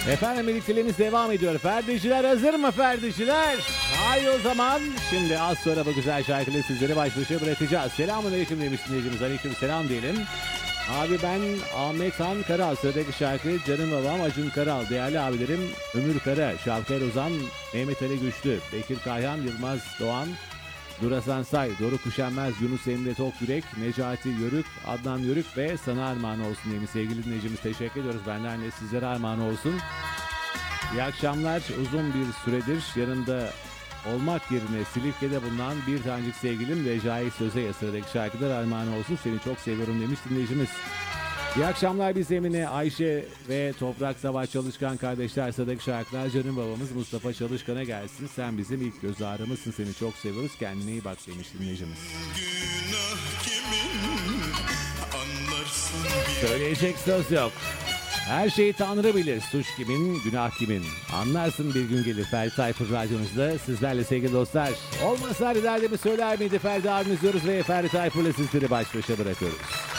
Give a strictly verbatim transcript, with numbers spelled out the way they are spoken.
Efendim birlikteliğimiz devam ediyor. Ferdiciler hazır mı Ferdiciler? Haydi o zaman. Şimdi az sonra bu güzel şarkıyla sizleri baş başa bırakacağız. Selamun aleyküm demiş dinleyicimiz. Aleyküm selam diyelim. Abi ben Ahmet Han Karal. Sıradaki şarkı canım babam Acun Karal. Değerli abilerim Ömür Kara, Şavker Ozan, Mehmet Ali Güçlü, Bekir Kayhan, Yılmaz Doğan, Durasan Say, Doruk Kuşanmaz, Yunus Emre Tokyürek, Necati Yörük, Adnan Yörük ve sana armağan olsun demiş sevgili dinleyicimiz. Teşekkür ediyoruz. Benden de sizlere armağan olsun. İyi akşamlar. Uzun bir süredir yanımda olmak yerine Silifke'de bulunan bir tanecik sevgilim Recai Söze'ye sıradaki şarkılar armağan olsun. Seni çok seviyorum demiş dinleyicimiz. İyi akşamlar biz Emine, Ayşe ve Toprak Savaş Çalışkan kardeşler. Sıradaki şarkılar canım babamız Mustafa Çalışkan'a gelsin. Sen bizim ilk göz ağrımızsın, seni çok seviyoruz. Kendine iyi bak demiş dinleyicimiz. Günah kimin anlarsın bir Söyleyecek söz yok. Her şeyi Tanrı bilir. Suç kimin, günah kimin. Anlarsın bir gün gelir. Ferdi Tayfur radyonuzda sizlerle sevgili dostlar. Olmasa derdimi söyler miydi Ferdi abimiz diyoruz ve Ferdi Tayfur'la sizleri baş başa bırakıyoruz.